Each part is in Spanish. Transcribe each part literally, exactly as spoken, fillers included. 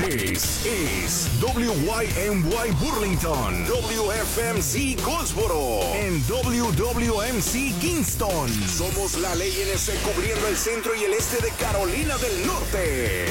Es, es W Y M Y Burlington, W F M C Goldsboro, en W W M C Kingston. Somos la Ley N C cubriendo el centro y el este de Carolina del Norte.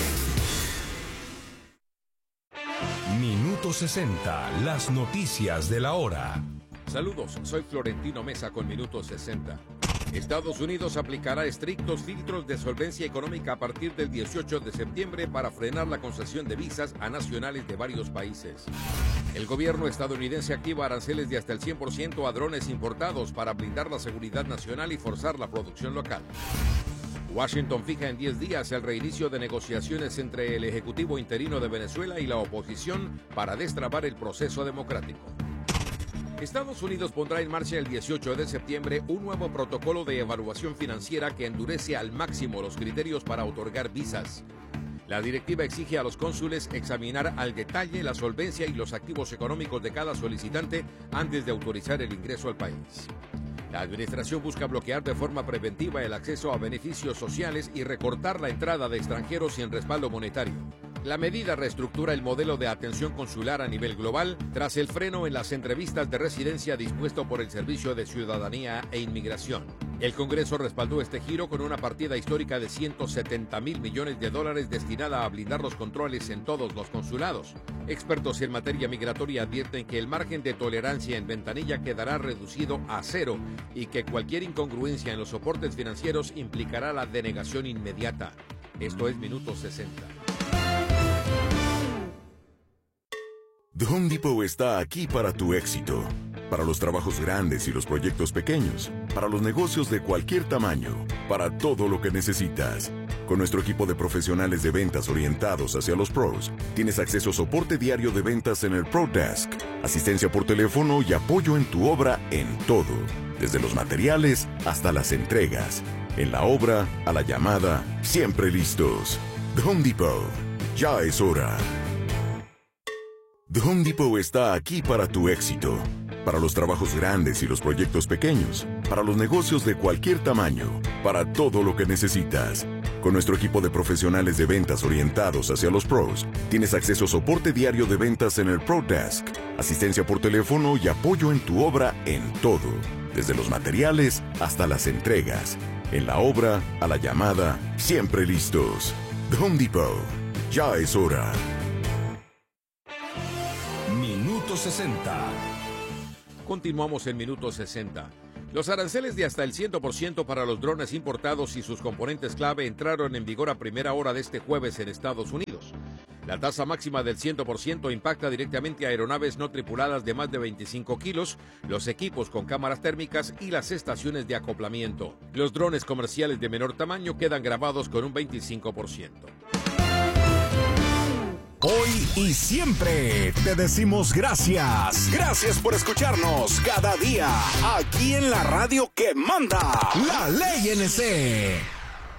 Minuto sesenta, las noticias de la hora. Saludos, soy Florentino Mesa con Minuto sesenta. Estados Unidos aplicará estrictos filtros de solvencia económica a partir del dieciocho de septiembre para frenar la concesión de visas a nacionales de varios países. El gobierno estadounidense activa aranceles de hasta el cien por ciento a drones importados para blindar la seguridad nacional y forzar la producción local. Washington fija en diez días el reinicio de negociaciones entre el Ejecutivo interino de Venezuela y la oposición para destrabar el proceso democrático. Estados Unidos pondrá en marcha el dieciocho de septiembre un nuevo protocolo de evaluación financiera que endurece al máximo los criterios para otorgar visas. La directiva exige a los cónsules examinar al detalle la solvencia y los activos económicos de cada solicitante antes de autorizar el ingreso al país. La administración busca bloquear de forma preventiva el acceso a beneficios sociales y recortar la entrada de extranjeros sin respaldo monetario. La medida reestructura el modelo de atención consular a nivel global tras el freno en las entrevistas de residencia dispuesto por el Servicio de Ciudadanía e Inmigración. El Congreso respaldó este giro con una partida histórica de ciento setenta mil millones de dólares destinada a blindar los controles en todos los consulados. Expertos en materia migratoria advierten que el margen de tolerancia en ventanilla quedará reducido a cero y que cualquier incongruencia en los soportes financieros implicará la denegación inmediata. Esto es Minuto sesenta. The Home Depot está aquí para tu éxito. Para los trabajos grandes y los proyectos pequeños. Para los negocios de cualquier tamaño. Para todo lo que necesitas. Con nuestro equipo de profesionales de ventas orientados hacia los pros, tienes acceso a soporte diario de ventas en el Pro Desk, asistencia por teléfono y apoyo en tu obra en todo. Desde los materiales hasta las entregas. En la obra, a la llamada, siempre listos. The Home Depot. Ya es hora. The Home Depot está aquí para tu éxito. Para los trabajos grandes y los proyectos pequeños. Para los negocios de cualquier tamaño. Para todo lo que necesitas. Con nuestro equipo de profesionales de ventas orientados hacia los pros, tienes acceso a soporte diario de ventas en el Pro Desk, asistencia por teléfono y apoyo en tu obra en todo. Desde los materiales hasta las entregas. En la obra, a la llamada, siempre listos. The Home Depot. Ya es hora. Minuto sesenta. Continuamos en Minuto sesenta. Los aranceles de hasta el cien por ciento para los drones importados y sus componentes clave entraron en vigor a primera hora de este jueves en Estados Unidos. La tasa máxima del cien por ciento impacta directamente a aeronaves no tripuladas de más de veinticinco kilos, los equipos con cámaras térmicas y las estaciones de acoplamiento. Los drones comerciales de menor tamaño quedan grabados con un veinticinco por ciento. Hoy y siempre te decimos gracias. Gracias por escucharnos cada día aquí en la radio que manda, la Ley N C.